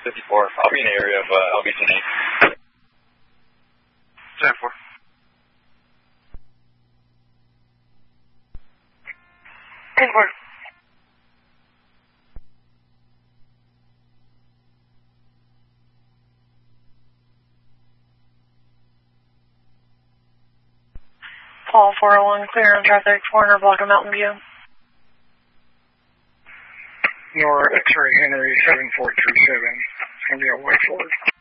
54. I'll be in the area of LBC 8. 10-4. Paul 401, clear on traffic, 400 block of Mountain View. Nora X-ray Henry 7437. It's going to be a way forward.